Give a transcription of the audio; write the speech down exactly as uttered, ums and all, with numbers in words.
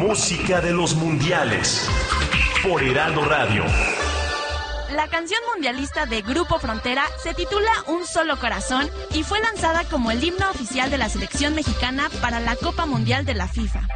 música de los mundiales por Heraldo Radio. La canción mundialista de Grupo Frontera se titula Un Solo Corazón y fue lanzada como el himno oficial de la selección mexicana para la Copa Mundial de la FIFA.